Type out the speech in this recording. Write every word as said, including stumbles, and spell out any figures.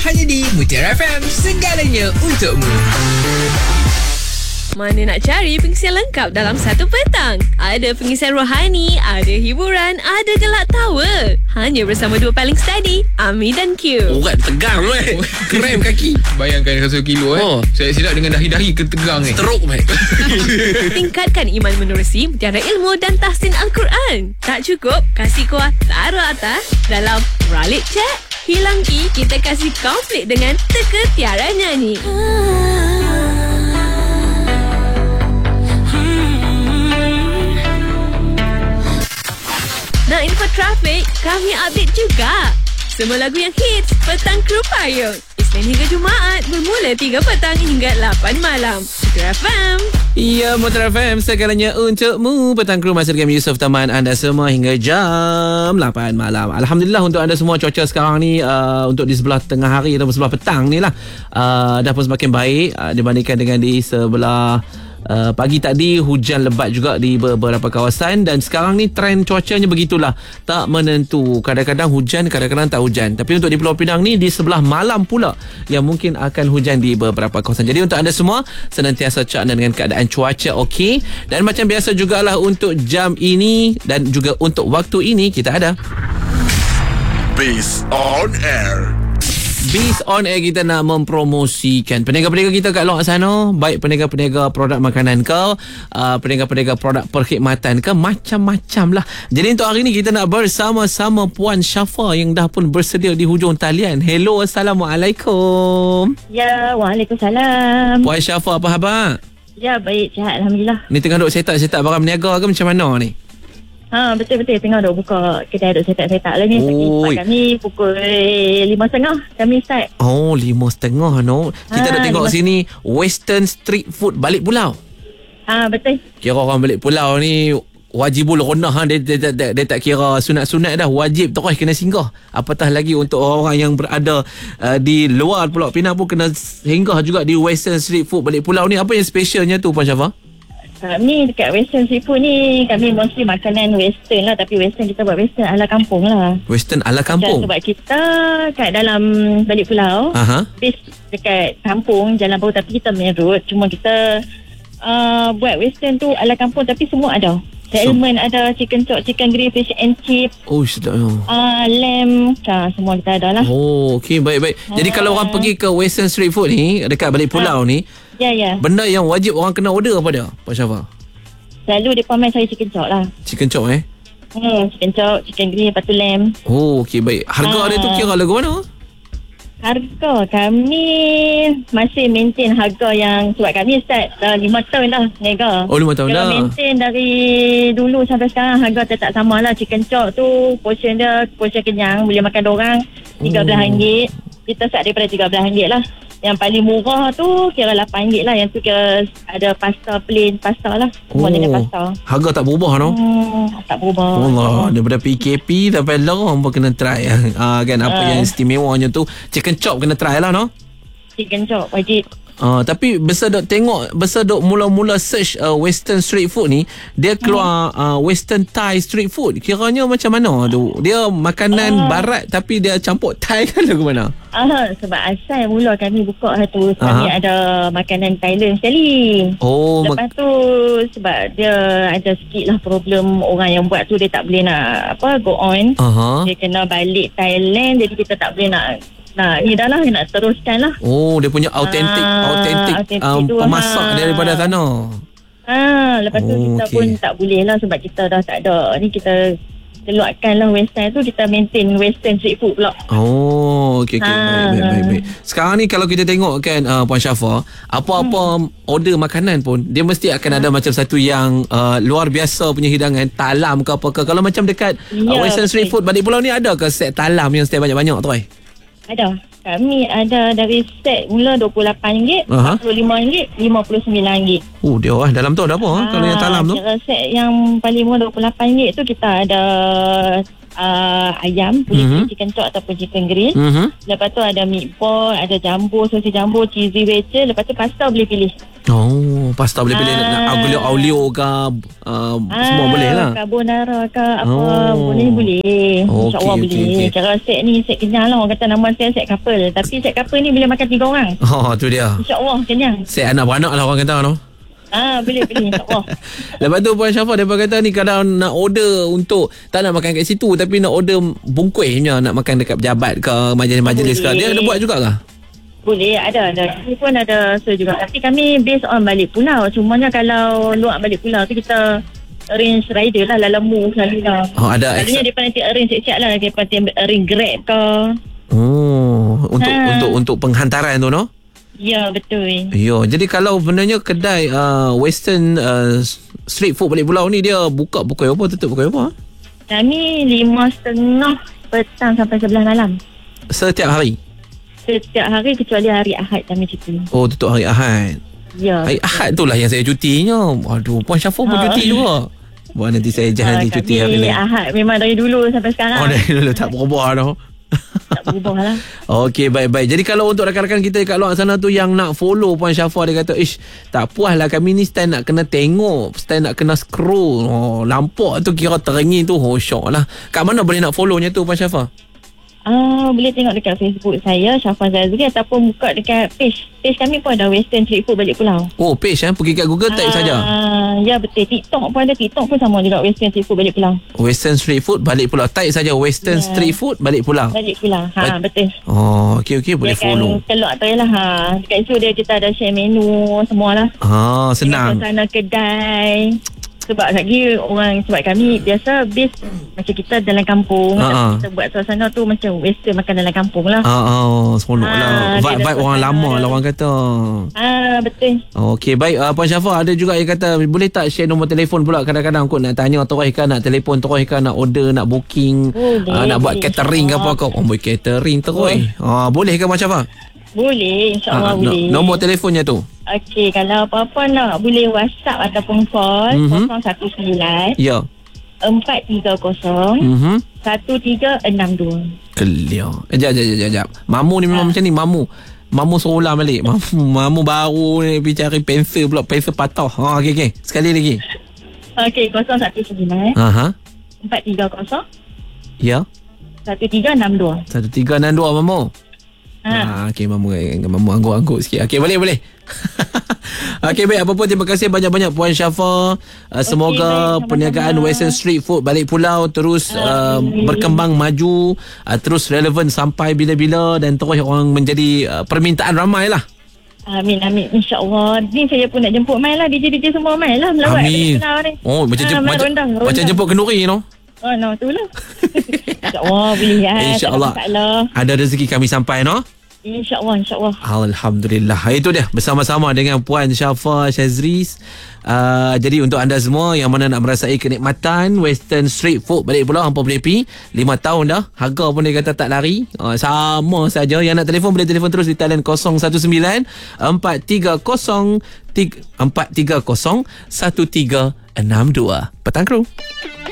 hanya di Mutiara F M, segalanya untukmu. Mana nak cari pengisian lengkap dalam satu petang? Ada pengisian rohani, ada hiburan, ada gelak tawa. Hanya bersama dua paling steady, Ami dan Q. Urat tegang weh. Krem kaki. Bayangkan seratus kilo eh. Oh. Saya silap dengan dahi-dahi ketegang eh. Stroke weh. Tingkatkan iman menerusi mutiara ilmu dan tahsin Al-Quran. Tak cukup? Kasih kuah taruh atas dalam Ralik Chat. Hilang I, kita kasih konflik dengan teka tiara nyanyi. Nak info trafik? Kami update juga. Semua lagu yang hits, Petang Kru Payung. Isnin hingga Jumaat, bermula tiga petang hingga lapan malam. Mutiara F M. Ya, Mutiara F M, segalanya untukmu. Petang Kru masih dengan Yusof teman anda semua hingga jam lapan malam. Alhamdulillah untuk anda semua, cuaca sekarang ni uh, untuk di sebelah tengah hari atau sebelah petang ni lah uh, dah pun semakin baik uh, dibandingkan dengan di sebelah Uh, pagi tadi hujan lebat juga di beberapa kawasan, dan sekarang ni trend cuacanya begitulah, tak menentu, kadang-kadang hujan, kadang-kadang tak hujan. Tapi untuk di Pulau Pinang ni di sebelah malam pula yang mungkin akan hujan di beberapa kawasan. Jadi untuk anda semua senantiasa cak dengan keadaan cuaca okey, dan macam biasa jugalah untuk jam ini dan juga untuk waktu ini kita ada Biz on Air. Biz on Air, kita nak mempromosikan peniaga-peniaga kita kat luar sana, baik peniaga-peniaga produk makanan ke, uh, peniaga-peniaga produk perkhidmatan ke, macam-macam lah. Jadi untuk hari ni kita nak bersama-sama Puan Syafa yang dah pun bersedia di hujung talian. Hello, Assalamualaikum. Ya, Waalaikumsalam. Puan Syafa, apa khabar? Ya, baik, sihat, Alhamdulillah. Ni tengah duk setak-setak barang berniaga ke macam mana ni? Ha, betul-betul. Tengah duk buka kedai duk setak-setak lah ni. Oi. Kami pukul lima setengah kami start. Oh, lima setengah no. Kita Ha, dah tengok lima... sini Western Street Food balik pulau. Ha, betul. Kira orang balik pulau ni wajibul ronah ha. dia, dia, dia, dia, dia tak kira sunat-sunat dah, wajib terus kena singgah. Apatah lagi untuk orang-orang yang berada uh, di luar Pulau Pinang pun kena singgah juga di Western Street Food balik pulau ni. Apa yang specialnya tu, Puan Syafa? Kami dekat Western Seafood ni, kami mostly makanan Western lah. Tapi Western kita buat Western ala kampung lah. Western ala kampung? Sebab kita kat dalam balik pulau, Aha. base dekat kampung, jalan baru, tapi kita main road. Cuma kita uh, buat Western tu ala kampung, tapi semua ada. Salmon so, ada, chicken chop, chicken grill, fish and chip. Oh, sedap. Uh, lamb, ha, semua kita ada lah. Oh, okey, baik-baik. Jadi Ha. kalau orang pergi ke Western Street Food ni, dekat balik pulau ha. ni, ya, ya. benda yang wajib orang kena order apa dia, Puan Syafa? Selalu dia main saya chicken chop lah. Chicken chop eh? Hmm, chicken chop, chicken grill, lepas tu lamb. Oh, okey, baik. Harga Ha. dia tu kira lagu mana? Harga kami masih maintain harga yang, sebab kami start dah lima tahun dah niaga. Oh, lima tahun Kalau dah. maintain dari dulu sampai sekarang, harga tetap sama lah. Chicken chop tu portion dia portion kenyang, boleh makan dorang tiga belas ringgit. Kita start daripada tiga belas ringgit lah. Yang paling murah tu kira lapan ringgit lah. Yang tu kira ada pasta, plain pasta lah. Semua Oh, jenis pasta. harga tak berubah no? Hmm, tak berubah. Allah, daripada P K P sampai lorong pun kena try ah, kan apa Ah. yang istimewanya tu. Chicken chop kena try lah no? Chicken chop wajib. Uh, tapi besar dok tengok, besar dok mula-mula search uh, Western Street Food ni, dia keluar uh, Western Thai Street Food. Kiranya macam mana tu? Dia makanan Uh. barat tapi dia campur Thai kan lagu mana? Ah, sebab asal mula kami buka tu, kami Aha. ada makanan Thailand sekali. Oh, Lepas tu sebab dia ada sikit lah problem, orang yang buat tu dia tak boleh nak apa go on. aha. Dia kena balik Thailand, jadi kita tak boleh nak nak ni dah lah, nak teruskan lah. Oh, dia punya autentik Ah, autentik autentik um, tu, pemasak ha. daripada sana. Ah, lepas tu Oh, kita okey. pun tak boleh lah sebab kita dah tak ada. Ni kita keluarkan lah Western tu, kita maintain Western Street Food pula. Oh, okey okey. Ah. Baik, baik baik baik. Sekarang ni kalau kita tengok kan uh, Puan Syafa, apa-apa hmm. order makanan pun dia mesti akan ada macam satu yang uh, luar biasa punya hidangan, talam ke apa ke. Kalau macam dekat uh, Ya, Western Street betul. Food balik pulau ni ada ke set talam yang setiap banyak-banyak tu eh? Ada. Kami ada dari set mula dua puluh lapan ringgit, Aha. empat puluh lima ringgit, lima puluh sembilan ringgit. Oh, dia lah dalam tu ada apa ah, kalau yang talam tu? Kira set yang paling murah dua puluh lapan ringgit tu kita ada uh, ayam, boleh Mhm. mm-hmm. chicken chop ataupun chicken grill. Mhm. Lepas tu ada meatball, ada jumbo, sosis jumbo, cheesy wedge. Lepas tu pasta boleh pilih. Oh, pasta boleh pilih nak Ah. aglio olio ke uh, semua boleh lah. Carbonara ke apa Oh. boleh boleh. Oh, InsyaAllah okey, boleh. okey, okey. Cara set ni set kenyang lah. Orang kata nama saya set couple. Tapi set couple ni boleh makan tiga orang. Oh, tu dia. InsyaAllah kenyang. Set anak beranak lah orang kata no. Ah boleh boleh insyaAllah. Lepas tu Puan Syafa dia kata ni kadang nak order untuk tak nak makan kat situ tapi nak order bungkuih punya, nak makan dekat pejabat ke majlis-majlis ke. Dia ada buat juga ke? Boleh, ada, ada. Kami pun ada so juga. Tapi kami based on balik pulau. Cumanya kalau luar balik pulau tu kita arrange rider lah, lalamu selalu lah. Oh, ada Selalunya extra. dia nanti arrange siap-siap lah. Dia nanti arrange Grab ke. Oh, untuk Ha. untuk untuk penghantaran tu no. Ya, betul. Yo, jadi kalau sebenarnya kedai uh, western uh, street food balik pulau ni dia buka pukul apa, tutup pukul apa? Kami lima setengah petang sampai sebelah malam. Setiap hari. Setiap hari kecuali hari Ahad kami cuti. Oh, tutup hari Ahad. Ya. Hari Ahad tu lah yang saya cutinya. Aduh, Puan Syafa pun Ha. cuti juga. Buat nanti saya jangan Ah, nanti cuti hari kami lain. Ahad memang dari dulu sampai sekarang. Oh, dari dulu tak berubah dah. Tak berubah lah. Okey, baik-baik. Jadi kalau untuk rakan-rakan kita kat luar sana tu yang nak follow Puan Syafa, dia kata, ish, tak puas lah kami ni style nak kena tengok, style nak kena scroll. Oh, lampak tu kira terengi tu, oh syok lah. Kat mana boleh nak follownya tu Puan Syafa? Ah, boleh tengok dekat Facebook saya Syafa Zazri ataupun buka dekat page. Page kami pun ada Western Street Food Balik Pulau. Oh, page eh. Pergi kat Google type Ah, saja. Ya betul. TikTok pun ada. TikTok pun sama juga Western Street Food Balik Pulau. Western Street Food Balik Pulau. Type saja Western Ya. Street Food Balik Pulau. Balik Pulau. Ha Ba- betul. Oh, okey okey, boleh dia follow. Kan keluar tu lah. Ha. Dekat situ dia kita ada share menu semualah. Ah, senang. Suasana kedai. Sebab lagi orang, sebab kami biasa base macam kita dalam kampung. Ha, ha. Kita buat suasana tu macam western makan dalam kampung lah. Ah, ah, seronok Ah, lah. dia Vibe-vibe ada orang suasana lama dia. lah orang kata. Ah betul. Okey, baik. Uh, Puan Syafa, ada juga yang kata boleh tak share nombor telefon pula kadang-kadang kot nak tanya terus kan, nak telefon terus kan, nak order, nak booking, Boleh, uh, nak buat boleh, catering ke apa insyaAllah. kau. Oh, buat catering terus. Ah, boleh ke Puan Syafa? Boleh, insyaAllah Ah, no- boleh. nombor telefonnya tu. Okey, kalau apa-apa nak boleh WhatsApp ataupun call Mhm. kosong satu sembilan Ya. empat tiga kosong Mhm. satu tiga enam dua. Kelia. Eh, jap, jap, jap, jap. Mamu ni memang macam ni, mamu. Mamu seolah balik. Mamu, mamu baru ni pergi cari pensel pula, pensel patah. Ha, okey okey. Sekali lagi. Okey, kosong satu sembilan Aha. empat tiga kosong Ya. satu tiga enam dua. Satu tiga enam dua mamu. Ha. Ah, okey mamu mamu angguk-angguk sikit. Okey, boleh boleh. Okey, baik, apa pun terima kasih banyak-banyak Puan Syafa. Uh, semoga baik, perniagaan sama-sama. Western Street Food Balik Pulau terus uh, berkembang maju, uh, terus relevan sampai bila-bila dan terus orang menjadi uh, permintaan ramai lah. Amin, amin. InsyaAllah. Ni saya pun nak jemput Mai lah. D J D J semua Mai lah. Melawat Amin. balik Pulau ni. Oh, macam Ah, jem, Mai macam, rondang, macam rondang. jemput kenduri no. Oh, no, tu lah. InsyaAllah boleh ya. InsyaAllah. Tak ada masalah. Ada rezeki kami sampai no. InsyaAllah, insyaAllah. Alhamdulillah. Itu dia, bersama-sama dengan Puan Syafa Shazri. Uh, jadi untuk anda semua yang mana nak merasai kenikmatan Western Street Food Balik Pulau, hampa boleh pergi. lima tahun dah. Harga pun dia kata tak lari. Uh, sama saja. Yang nak telefon boleh telefon terus di talian kosong satu sembilan empat tiga kosong empat tiga kosong satu tiga enam dua. Petang Kru.